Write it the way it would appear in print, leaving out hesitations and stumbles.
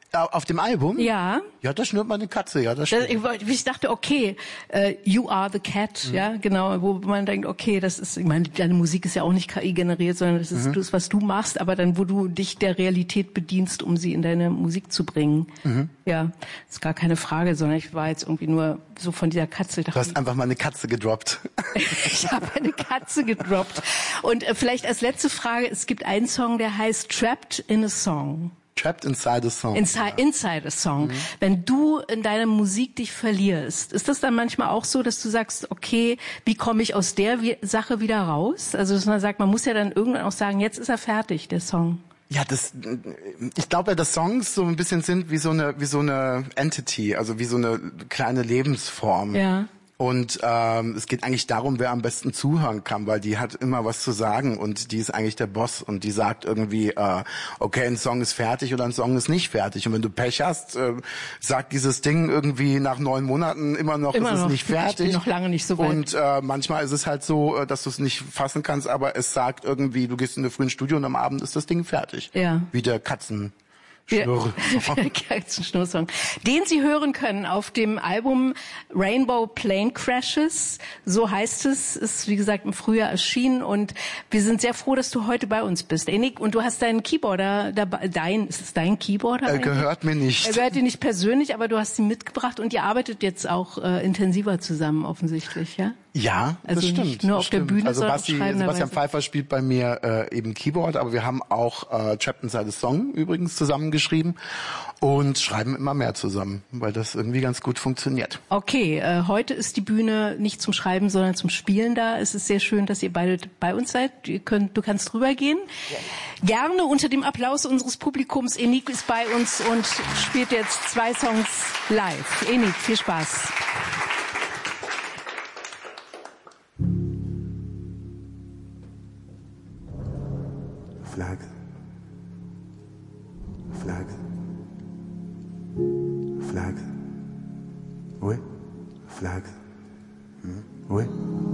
Auf dem Album? Ja. Ja, da schnurrt man eine Katze, ja, das stimmt. Ich dachte, okay, you are the cat, ja, genau, wo man denkt, okay, das ist, ich meine, deine Musik ist ja auch nicht KI generiert, sondern das ist das, was du machst, aber dann, wo du dich der Realität bedienst, um sie in deine Musik zu bringen. Ja, ist gar keine Frage, sondern ich war jetzt irgendwie nur so von dieser Katze. Du hast einfach mal eine Katze gedroppt. Ich habe eine Katze gedroppt. Und vielleicht als letzte Frage, es gibt einen Song, der heißt Trapped in a Song. Trapped inside a song. Inside a song. Wenn du in deiner Musik dich verlierst, ist das dann manchmal auch so, dass du sagst, okay, wie komme ich aus der Sache wieder raus? Also dass man sagt, man muss ja dann irgendwann auch sagen, jetzt ist er fertig, der Song. Ja, ich glaube ja, dass Songs so ein bisschen sind wie so eine Entity, also wie so eine kleine Lebensform. Ja. Und es geht eigentlich darum, wer am besten zuhören kann, weil die hat immer was zu sagen und die ist eigentlich der Boss und die sagt irgendwie, okay, ein Song ist fertig oder ein Song ist nicht fertig. Und wenn du Pech hast, sagt dieses Ding irgendwie nach 9 Monaten immer noch, es ist nicht fertig. Ich bin noch lange nicht so weit. Und manchmal ist es halt so, dass du es nicht fassen kannst, aber es sagt irgendwie, du gehst in eine frühen Studio und am Abend ist das Ding fertig. Ja. Wie der Katzen. Schnurrsong. Den Sie hören können auf dem Album Rainbow Plane Crashes. So heißt es. Ist, wie gesagt, im Frühjahr erschienen. Und wir sind sehr froh, dass du heute bei uns bist, Enik. Und du hast deinen Keyboarder dabei. Ist es dein Keyboarder? Er gehört mir nicht. Er gehört dir nicht persönlich, aber du hast ihn mitgebracht. Und ihr arbeitet jetzt auch intensiver zusammen, offensichtlich, ja? Ja, also das stimmt. Nicht nur auf der Bühne, also sondern Sebastian Pfeiffer spielt bei mir eben Keyboard, aber wir haben auch Trapped Inside a Song übrigens zusammengeschrieben und schreiben immer mehr zusammen, weil das irgendwie ganz gut funktioniert. Okay, heute ist die Bühne nicht zum Schreiben, sondern zum Spielen da. Es ist sehr schön, dass ihr beide bei uns seid. Du kannst rübergehen. Ja. Gerne unter dem Applaus unseres Publikums. Enik ist bei uns und spielt jetzt 2 Songs live. Enik, viel Spaß. Flags. Flags. Flags. Oui. Flags. Oui.